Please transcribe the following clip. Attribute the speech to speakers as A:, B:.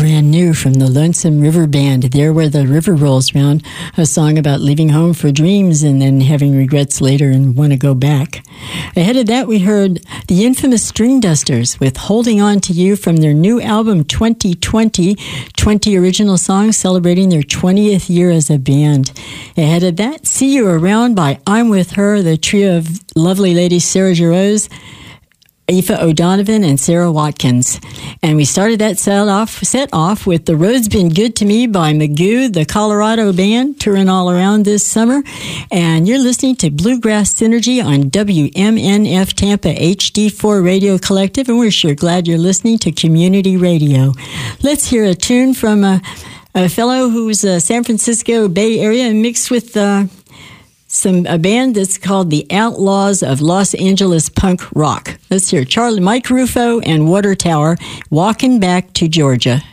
A: brand new from the Lonesome River Band, There Where the River Rolls Round, a song about leaving home for dreams and then having regrets later and want to go back. Ahead of that, we heard the infamous String Dusters with Holding On to You from their new album 2020, 20 original songs celebrating their 20th year as a band. Ahead of that, See You Around by I'm With Her, the trio of lovely ladies Sarah Jarosz, Aoife O'Donovan, and Sarah Watkins. And we started that set off with The Road's Been Good to Me by Magoo, the Colorado band, touring all around this summer. And you're listening to Bluegrass Synergy on WMNF Tampa HD4 Radio Collective, and we're sure glad you're listening to Community Radio. Let's hear a tune from a fellow who's San Francisco Bay Area mixed with a band that's called the Outlaws of Los Angeles Punk Rock. Let's hear Mike Rufo and Water Tower, Walking Back to Georgia.